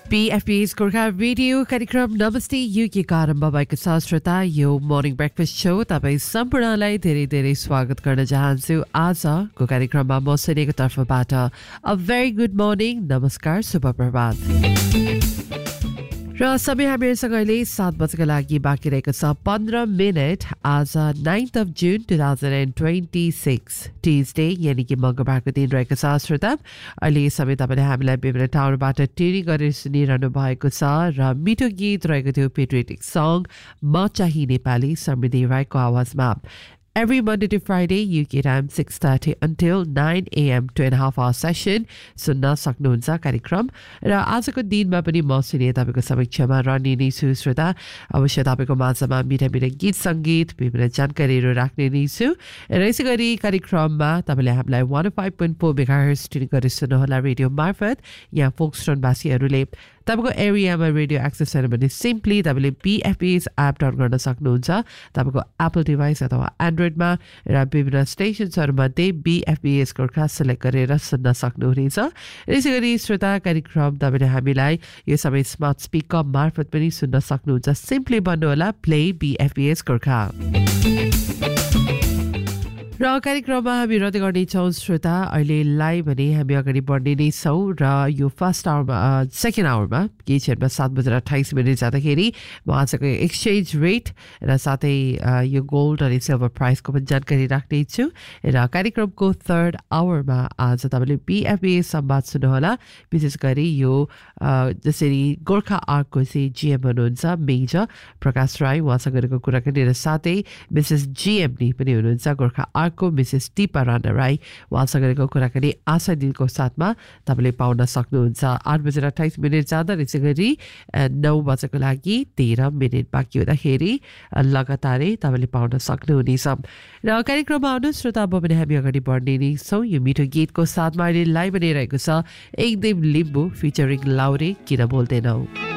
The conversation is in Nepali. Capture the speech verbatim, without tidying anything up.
बीएफपी's गोर्खा रेडियो कार्यक्रम नमस्ते युकेको आरम्भ भएको छ श्रोता यो मर्निङ ब्रेकफास्ट सो तपाईँ सम्पूर्णलाई धेरै धेरै स्वागत गर्न चाहन्छु आजको कार्यक्रममा म सुनेको तर्फबाट अ भेरी गुड मर्निङ नमस्कार शुभ प्रभात र समय हामीहरूसँग अहिले सात बजेको लागि बाँकी रहेको छ पन्ध्र मिनट आज नाइन्थ अफ जुन two thousand and twenty six Tuesday यानि कि मङ्गलबारको दिन रहेको छ श्रोता अहिले समय तपाईँले हामीलाई विभिन्न ठाउँबाट ट्युनिङ गरेर सुनिरहनु भएको छ र मिठो गीत रहेको थियो पेट्रियोटिक सङ म चाहिँ नेपाली समृद्धि राईको आवाजमा Every Monday to Friday, U K time six thirty until nine a.m. two and a half hour session. सुन्न सक्नुहुन्छ कार्यक्रम र आजको दिनमा पनि म सुने तपाईँको समक्षमा रहने नै छु श्रोता अवश्य तपाईँको माझमा मिठा मिठा गीत सङ्गीत विभिन्न जानकारीहरू राख्ने नै छु र यसै गरी कार्यक्रममा तपाईँले हामीलाई one five point four megahertz tune गरेर सुन्नुहोला रेडियो मार्फत यहाँ फोक्सटोनवासीहरूले तपाईँको एरियामा रेडियो एक्सेस छैन भने सिम्पली तपाईँले बीएफपीएस एप डाउनलोड गर्न सक्नुहुन्छ तपाईँको एप्पल डिभाइस अथवा एन्ड्रोइडमा र विभिन्न स्टेसन्सहरूमध्ये बीएफपीएस गोर्खा सेलेक्ट गरेर सुन्न सक्नुहुनेछ यसै गरी श्रोता कार्यक्रम तपाईँले हामीलाई यो समय स्मार्ट स्पिकर मार्फत पनि सुन्न सक्नुहुन्छ सिम्पली भन्नुहोला प्ले बीएफपीएस गोर्खा र कार्यक्रममा हामी रद्द गर्नेछौँ श्रोता अहिलेलाई भने हामी अगाडि बढ्ने नै छौँ र यो फर्स्ट आवरमा सेकेन्ड आवरमा केही क्षणमा सात बजेर अठाइस मिनट जाँदाखेरि म आजको एक्सचेन्ज रेट र साथै यो गोल्ड अनि सिल्भर प्राइसको पनि जानकारी राख्नेछु र कार्यक्रमको थर्ड आवरमा आज तपाईँले बीएफपीएस संवाद सुन्नुहोला विशेष गरी यो जसरी गोर्खा आर्कको चाहिँ जिएम हुनुहुन्छ मेजर प्रकाश राई उहाँसँग गरेको कुराकानी र साथै मिसेस जिएमडी पनि हुनुहुन्छ गोर्खा आर्क को मिसेस टिपा राणा राई उहाँसँग गरेको कुराकानी आशा दिलको साथमा तपाईँले पाउन सक्नुहुन्छ आठ बजेर अठाइस मिनट जाँदा यसै गरी नौ बजेको लागि तेह्र मिनट बाँकी हुँदाखेरि लगातारै तपाईँले पाउन सक्नुहुनेछ र कार्यक्रममा आउनु श्रोता अब पनि हामी अगाडि बढ्ने नै छौँ यो मिठो गीतको साथमा अहिले लाइभ बनिरहेको छ एकदम लिम्बू फिचरिङ लाउरे किन बोल्दैनौ